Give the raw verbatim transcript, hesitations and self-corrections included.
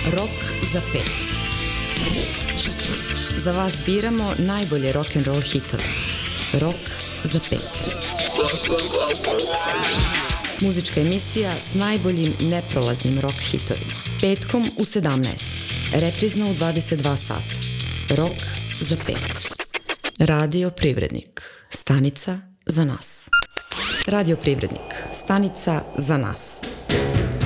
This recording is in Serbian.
Rok za pet. Za vas biramo najbolje rock'n'roll hitove. Rok za pet. Muzička emisija s najboljim neprolaznim rock hitovima. Petkom u sedamnaest. Reprizno u dvadeset dva sata. Rok za pet. Radio Privrednik. Stanica za nas. Radio Privrednik. Stanica za nas.